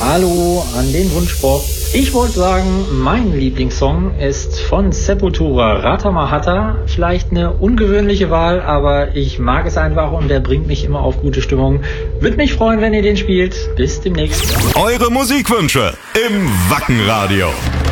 Hallo an den Wunschbock. Ich wollte sagen, mein Lieblingssong ist von Sepultura, Ratamahata. Vielleicht eine ungewöhnliche Wahl, aber ich mag es einfach und der bringt mich immer auf gute Stimmung. Würde mich freuen, wenn ihr den spielt. Bis demnächst. Eure Musikwünsche im Wackenradio.